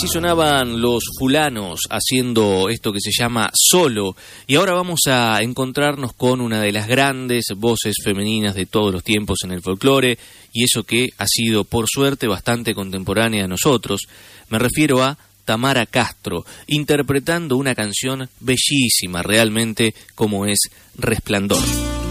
Así sonaban los Fulanos haciendo esto que se llama Solo, y ahora vamos a encontrarnos con una de las grandes voces femeninas de todos los tiempos en el folclore, y eso que ha sido, por suerte, bastante contemporánea a nosotros. Me refiero a Tamara Castro, interpretando una canción bellísima realmente como es Resplandor.